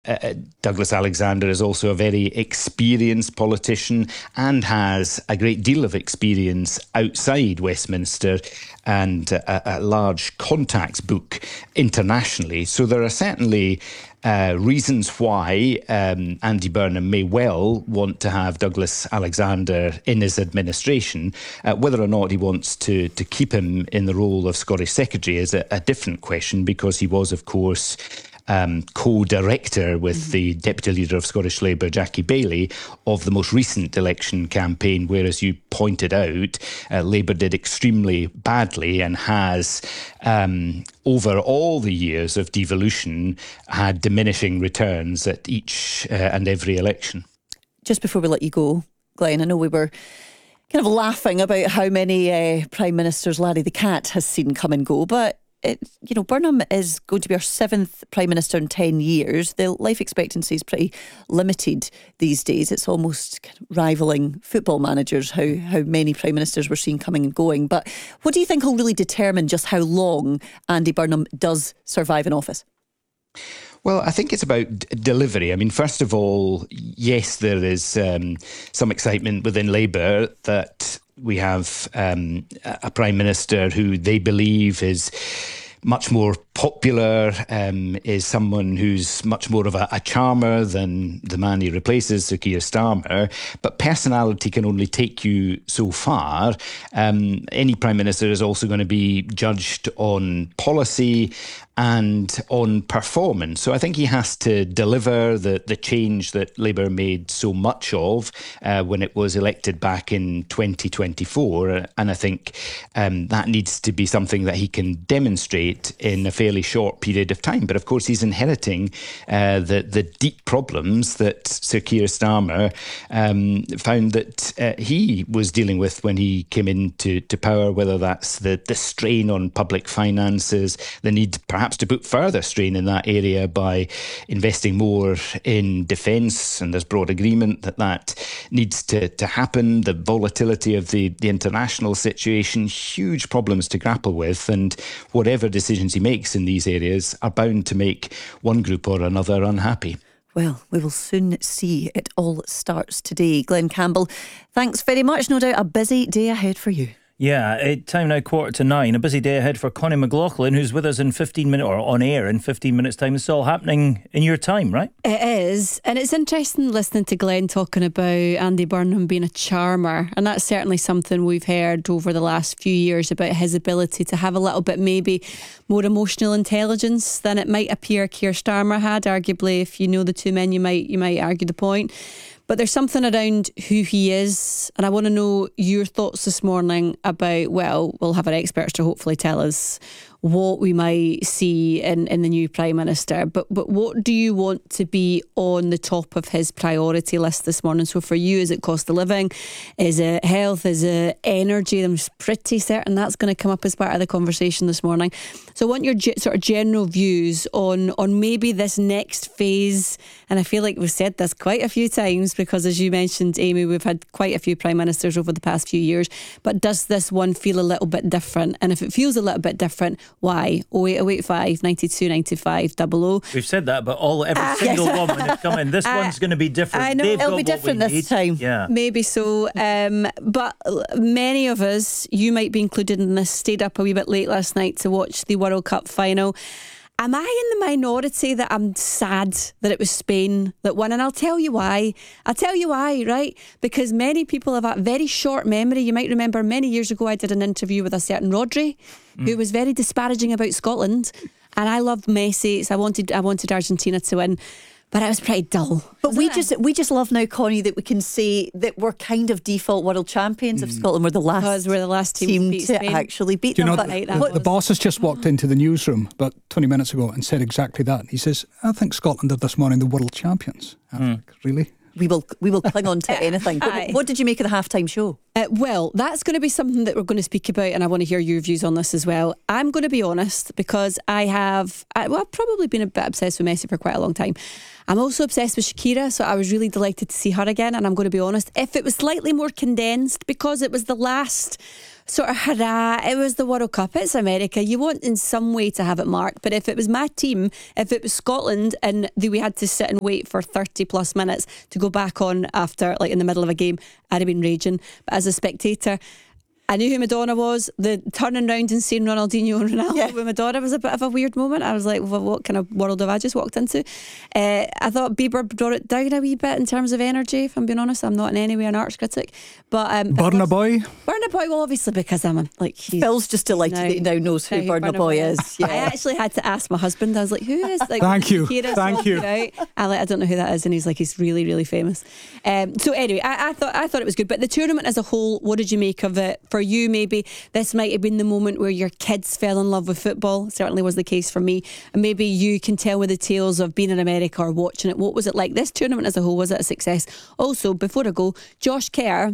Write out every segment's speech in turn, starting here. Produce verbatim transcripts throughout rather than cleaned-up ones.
Uh, Douglas Alexander is also a very experienced politician and has a great deal of experience outside Westminster and a, a large contacts book internationally. So there are certainly uh, reasons why um, Andy Burnham may well want to have Douglas Alexander in his administration. Uh, whether or not he wants to, to keep him in the role of Scottish Secretary is a, a different question, because he was, of course, Um, co-director with mm-hmm. the Deputy Leader of Scottish Labour, Jackie Baillie, of the most recent election campaign, where, as you pointed out, uh, Labour did extremely badly and has, um, over all the years of devolution, had diminishing returns at each uh, and every election. Just before we let you go, Glenn, I know we were kind of laughing about how many uh, Prime Ministers Larry the Cat has seen come and go, but It, you know, Burnham is going to be our seventh Prime Minister in ten years. The life expectancy is pretty limited these days. It's almost kind of rivaling football managers, how, how many Prime Ministers we're seeing coming and going. But what do you think will really determine just how long Andy Burnham does survive in office? Well, I think it's about d- delivery. I mean, first of all, yes, there is um, some excitement within Labour that we have um, a Prime Minister who they believe is much more popular, um, is someone who's much more of a, a charmer than the man he replaces, Sir Keir Starmer. But personality can only take you so far. Um, any Prime Minister is also going to be judged on policy and on performance. So I think he has to deliver the, the change that Labour made so much of uh, when it was elected back in twenty twenty-four. And I think um, that needs to be something that he can demonstrate in a fairly short period of time. But of course, he's inheriting uh, the, the deep problems that Sir Keir Starmer um, found that uh, he was dealing with when he came into to power, whether that's the, the strain on public finances, the need perhaps to put further strain in that area by investing more in defence, and there's broad agreement that that needs to, to happen, the volatility of the, the international situation, huge problems to grapple with, and whatever decisions he makes in these areas are bound to make one group or another unhappy. Well, we will soon see. It all starts today. Glenn Campbell, thanks very much. No doubt a busy day ahead for you. Yeah, it, time now quarter to nine. A busy day ahead for Connie McLaughlin, who's with us in fifteen minutes, or on air in fifteen minutes' time. It's all happening in your time, right? It is. And it's interesting listening to Glenn talking about Andy Burnham being a charmer. And that's certainly something we've heard over the last few years about his ability to have a little bit maybe more emotional intelligence than it might appear Keir Starmer had. Arguably, if you know the two men, you might you might argue the point. But there's something around who he is, and I want to know your thoughts this morning about, well, we'll have our experts to hopefully tell us what we might see in, in the new Prime Minister. But but what do you want to be on the top of his priority list this morning? So for you, is it cost of living? Is it health? Is it energy? I'm pretty certain that's going to come up as part of the conversation this morning. So I want your ge- sort of general views on, on maybe this next phase. And I feel like we've said this quite a few times because, as you mentioned, Amy, we've had quite a few Prime Ministers over the past few years. But does this one feel a little bit different? And if it feels a little bit different, why? oh eight oh eight five, nine two nine five double oh. We've said that, but all every uh, single yes. woman has come in. This uh, one's going to be different. I know, They've it'll be different this need. time. Yeah. Maybe so. Um, but many of us, you might be included in this, stayed up a wee bit late last night to watch the World Cup final. Am I in the minority that I'm sad that it was Spain that won? And I'll tell you why. I'll tell you why, right? Because many people have a very short memory. You might remember many years ago I did an interview with a certain Rodri mm. who was very disparaging about Scotland. And I loved Messi, so I wanted I wanted Argentina to win. But I was pretty dull. But we it? just we just love now, Connie, that we can say that we're kind of default world champions mm. of Scotland. We're the last, because we're the last team, team to, beat to Spain. actually beat Do you them. know, But the, the, the boss has just walked into the newsroom about twenty minutes ago and said exactly that. He says, I think Scotland are this morning the world champions. I mm. think, really? We will we will cling on to anything. But what did you make of the halftime show? Uh, well, that's going to be something that we're going to speak about, and I want to hear your views on this as well. I'm going to be honest, because I have, I, well, I've probably been a bit obsessed with Messi for quite a long time. I'm also obsessed with Shakira, so I was really delighted to see her again, and I'm going to be honest, if it was slightly more condensed, because it was the last sort of hurrah, it was the World Cup, it's America. You want in some way to have it marked, but if it was my team, if it was Scotland and we had to sit and wait for thirty plus minutes to go back on after, like in the middle of a game, I'd have been raging. But as a spectator, I knew who Madonna was. The turning round and seeing Ronaldinho and Ronaldo yeah. with Madonna was a bit of a weird moment. I was like, well, what kind of world have I just walked into? Uh, I thought Bieber brought it down a wee bit in terms of energy, if I'm being honest. I'm not in any way an arts critic. But um, Burna Boy? Burna Boy, well, obviously because I'm a, like... Phil's just delighted now, that he now knows who Burna, Burna Boy, Boy is. Yeah. I actually had to ask my husband. I was like, who is... Like, Thank you. Thank you. Out. I, like, I don't know who that is. And he's like, he's really, really famous. Um, so anyway, I, I thought I thought it was good. But the tournament as a whole, what did you make of it? For you, maybe... This might have been the moment where your kids fell in love with football. It certainly was the case for me. And maybe you can tell with the tales of being in America or watching it. What was it like? This tournament as a whole, was it a success? Also, before I go, Josh Kerr,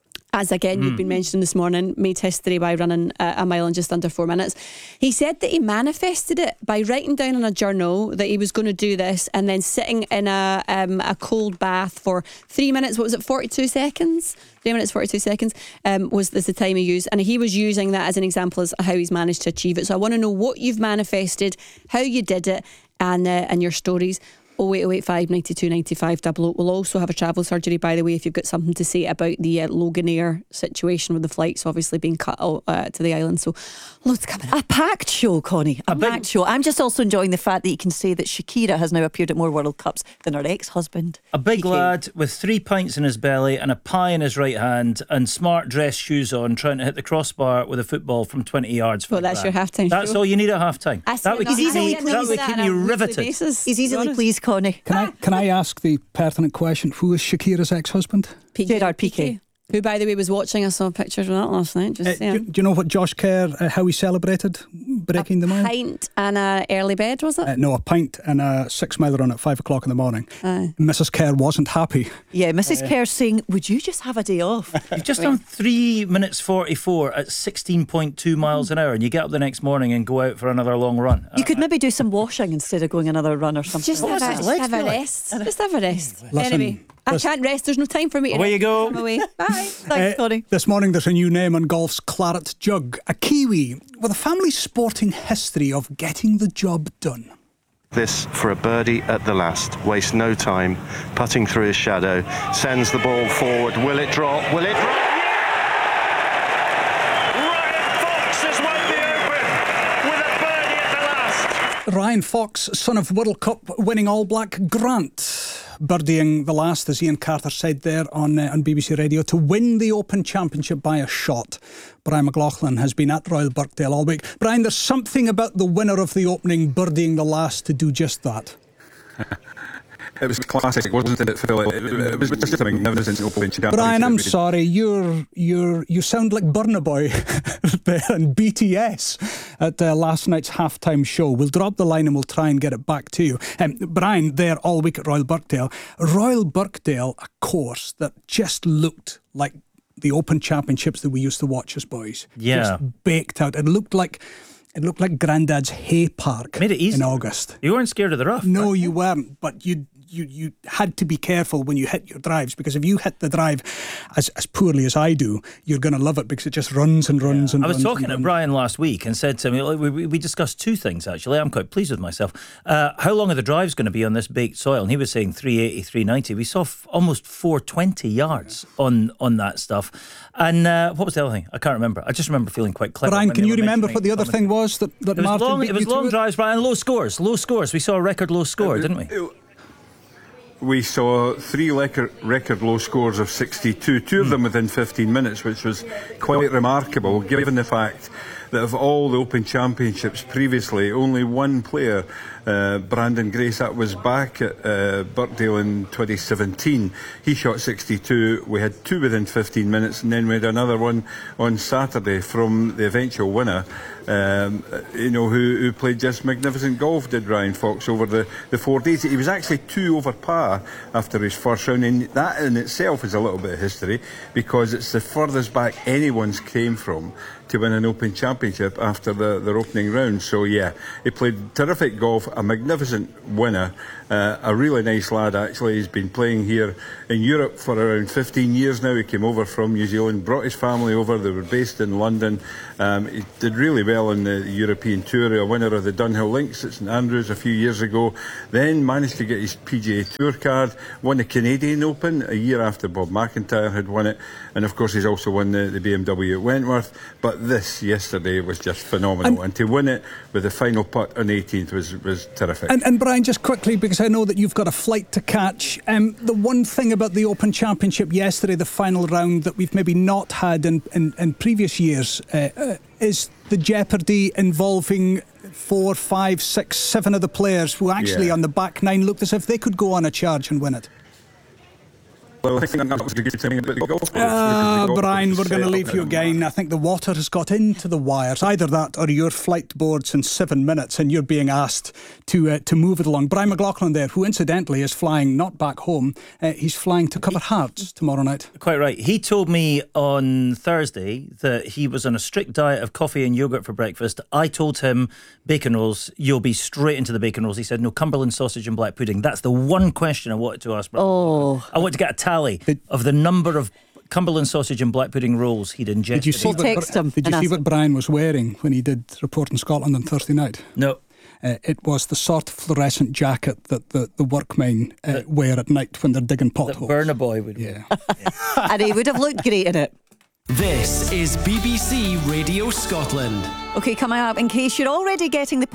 as again mm. you've been mentioning this morning, made history by running a, a mile in just under four minutes. He said that he manifested it by writing down in a journal that he was going to do this and then sitting in a um, a cold bath for three minutes. What was it, forty-two seconds? Three minutes, forty-two seconds um, was this the time he used. And he was using that as an example as how he's managed to achieve it. So I want to know what you've manifested, how you did it, and uh, and your stories. oh eight oh eight five, nine two, nine five double oh. We'll also have a travel surgery, by the way, if you've got something to say about the uh, Loganair situation with the flights obviously being cut out uh, to the island. So loads coming up. A packed show, Connie. A, a packed big... show. I'm just also enjoying the fact that you can say that Shakira has now appeared at more World Cups than her ex-husband. A big P K. lad with three pints in his belly and a pie in his right hand and smart dress shoes on, trying to hit the crossbar with a football from twenty yards. Well, that's your half-time show. That's all you need at half-time. That would keep, easily me, that would keep me riveted. He's easily pleased, Connie. Can I can I ask the pertinent question? Who is Shakira's ex-husband? Gerard Piqué. Who, by the way, was watching. I saw pictures of that last night. Just uh, do, do you know what Josh Kerr, uh, how he celebrated breaking a the mile? A pint and a early bed, was it? Uh, no, a pint and a six-mile run at five o'clock in the morning. Aye. Missus Kerr wasn't happy. Yeah, Missus Uh, Kerr saying, would you just have a day off? You've just done three minutes forty-four at sixteen point two miles an hour and you get up the next morning and go out for another long run. You could maybe do some washing instead of going another run or something. Just have, a, just have a rest. Just have a rest. Listen, anyway, I can't rest. There's no time for me to Away rest. you go. I'm away. Bye. Thanks, Uh, Connie. This morning there's a new name on golf's claret jug. A Kiwi with a family sporting history of getting the job done. This for a birdie at the last. Waste no time. Putting through his shadow. Sends the ball forward. Will it drop? Will it drop? Ryan Fox has won the Open with a birdie at the last. Ryan Fox, son of World Cup winning All Black Grant, birdieing the last, as Ian Carter said there on uh, on B B C Radio, to win the Open Championship by a shot. Brian McLaughlin has been at Royal Birkdale all week. Brian, there's something about the winner of the opening birdieing the last to do just that. It was classic, wasn't it, Phil? It, it, it was just a magnificent Open Championship. Brian, I'm sorry, you're you're you sound like Burna Boy there and B T S at uh, last night's halftime show. We'll drop the line and we'll try and get it back to you. Um, Brian, there all week at Royal Birkdale. Royal Birkdale, a course that just looked like the Open Championships that we used to watch as boys. Yeah. Just baked out. It looked like It looked like Grandad's hay park. Made it easy in August. You weren't scared of the rough. No, right? you weren't. But you you you had to be careful when you hit your drives, because if you hit the drive as as poorly as I do, you're going to love it because it just runs and runs yeah. and I was runs talking and to runs. Brian last week and said to me, we, we discussed two things actually. I'm quite pleased with myself. Uh, how long are the drives going to be on this baked soil? And he was saying three eighty, three ninety. We saw f- almost four twenty yards yeah. on on that stuff. And uh, what was the other thing? I can't remember. I just remember feeling quite clever. Brian, can you remember what the other thing was that, that it was Martin long, beat It was you long to drives, Brian, low scores. Low scores. We saw a record low score, it, didn't we? It, we saw three record, record low scores of sixty-two, two of them within fifteen minutes, which was quite remarkable, given the fact that of all the Open Championships previously, only one player, uh, Brandon Grace, that was back at uh, Birkdale in twenty seventeen. He shot sixty-two. We had two within fifteen minutes, and then we had another one on Saturday from the eventual winner, um, you know, who, who played just magnificent golf, did Ryan Fox, over the, the four days. He was actually two over par after his first round, and that in itself is a little bit of history, because it's the furthest back anyone's came from to win an Open Championship after the, their opening round. So yeah, he played terrific golf, a magnificent winner, uh, a really nice lad actually. He's been playing here in Europe for around fifteen years now. He came over from New Zealand, brought his family over. They were based in London. Um, he did really well in the European Tour, a winner of the Dunhill Links at St Andrews a few years ago. Then managed to get his P G A Tour card, won the Canadian Open a year after Bob McIntyre had won it, and of course he's also won the, the B M W at Wentworth. But this yesterday was just phenomenal, and, and to win it with the final putt on eighteenth was, was terrific. And, and Brian, just quickly, because I know that you've got a flight to catch, um, the one thing about the Open Championship yesterday, the final round, that we've maybe not had in, in, in previous years, uh, uh, is the jeopardy involving four, five, six, seven of the players who actually Yeah. on the back nine looked as if they could go on a charge and win it. Well, I think that was the good thing about the golf course. Ah, The golf Brian, course we're is going to set leave up you in- again. I think the water has got into the wires. Either that or your flight boards in seven minutes and you're being asked to uh, to move it along. Brian McLaughlin there, who incidentally is flying not back home, uh, he's flying to cover Hearts tomorrow night. Quite right. He told me on Thursday that he was on a strict diet of coffee and yogurt for breakfast. I told him bacon rolls, you'll be straight into the bacon rolls. He said no, Cumberland sausage and black pudding. That's the one question I wanted to ask. Brian. Oh. I want to get a tally of the number of Cumberland sausage and black pudding rolls he'd ingested. Did you see We'll what, text him did you and see ask what him. Brian was wearing when he did Report in Scotland on Thursday night? No. Uh, it was the sort of fluorescent jacket that the, the workmen uh, wear at night when they're digging That potholes. Burner Boy would Yeah. And he would have looked great in it. This is B B C Radio Scotland. Okay, coming up, in case you're already getting the